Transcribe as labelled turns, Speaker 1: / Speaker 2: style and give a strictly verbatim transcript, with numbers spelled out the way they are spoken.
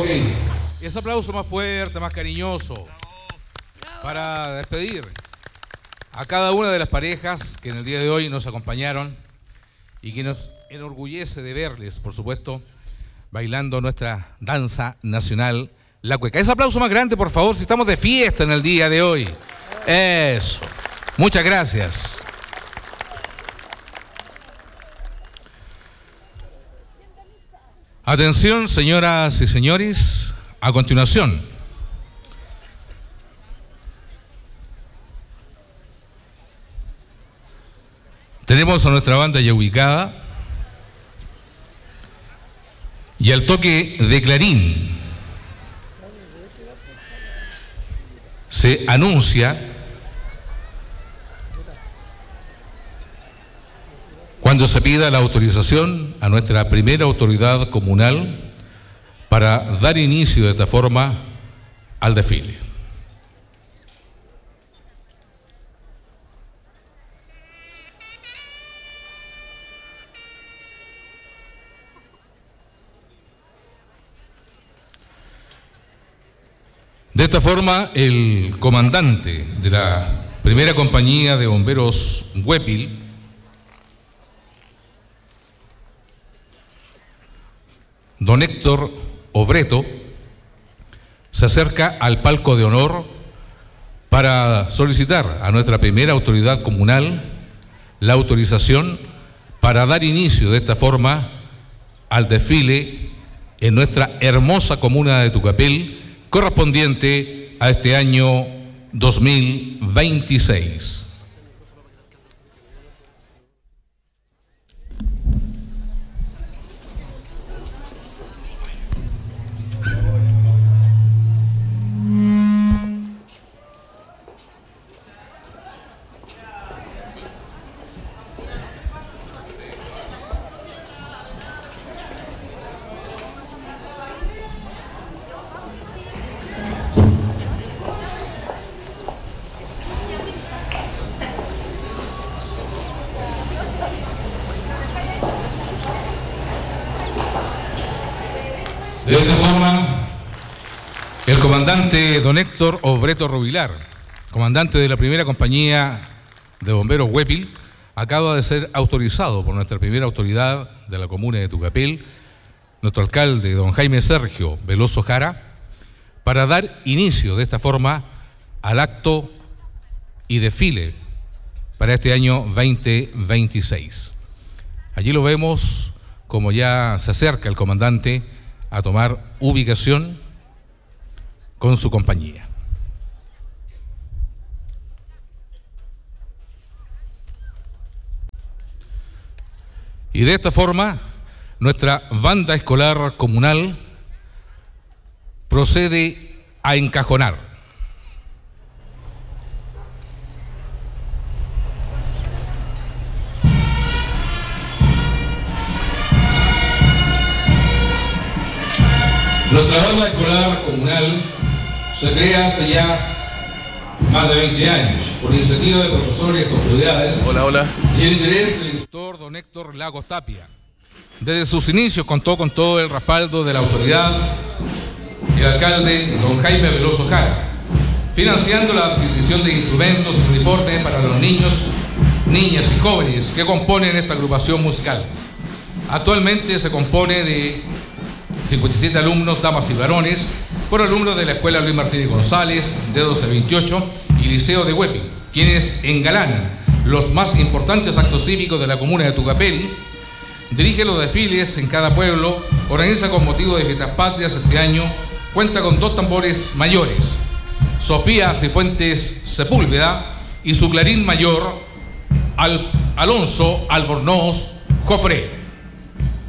Speaker 1: Ok, ese aplauso más fuerte, más cariñoso, para despedir a cada una de las parejas que en el día de hoy nos acompañaron y que nos enorgullece de verles, por supuesto, bailando nuestra danza nacional, la cueca. Ese aplauso más grande, por favor, si estamos de fiesta en el día de hoy. Eso. Muchas gracias. Atención, señoras y señores, a continuación, tenemos a nuestra banda ya ubicada y al toque de clarín se anuncia cuando se pida la autorización a nuestra primera autoridad comunal para dar inicio de esta forma al desfile. De esta forma, el comandante de la primera compañía de bomberos Huépil, don Héctor Obreto, se acerca al palco de honor para solicitar a nuestra primera autoridad comunal la autorización para dar inicio de esta forma al desfile en nuestra hermosa comuna de Tucapel, correspondiente a este año dos mil veintiséis. De esta forma, el comandante don Héctor Obreto Rubilar, comandante de la primera compañía de bomberos Huépil, acaba de ser autorizado por nuestra primera autoridad de la comuna de Tucapel, nuestro alcalde don Jaime Sergio Veloso Jara, para dar inicio de esta forma al acto y desfile para este año veinte veintiséis. Allí lo vemos como ya se acerca el comandante a tomar ubicación con su compañía. Y de esta forma, nuestra banda escolar comunal procede a encajonar Nuestra banda escolar comunal se crea hace ya más de veinte años por iniciativa de profesores, autoridades
Speaker 2: hola, hola.
Speaker 1: y el interés del instructor don Héctor Lagos Tapia. Desde sus inicios contó con todo el respaldo de la autoridad y el alcalde don Jaime Veloso Jara, financiando la adquisición de instrumentos y uniformes para los niños, niñas y jóvenes que componen esta agrupación musical. Actualmente se compone de cincuenta y siete alumnos, damas y varones, por alumnos de la Escuela Luis Martínez González, de doce veintiocho y Liceo de Huépil, quienes engalanan los más importantes actos cívicos de la comuna de Tucapel, dirige los desfiles en cada pueblo, organiza con motivo de Fiestas Patrias este año, cuenta con dos tambores mayores, Sofía Cifuentes Sepúlveda y su clarín mayor, Al- Alonso Albornoz Jofré.